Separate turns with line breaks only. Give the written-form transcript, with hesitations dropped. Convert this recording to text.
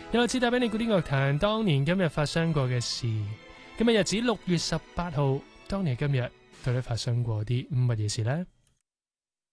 有次帶俾你古典樂壇當年今日發生過嘅事。今日日子6月18號，當年今日到底發生過啲乜嘢事呢？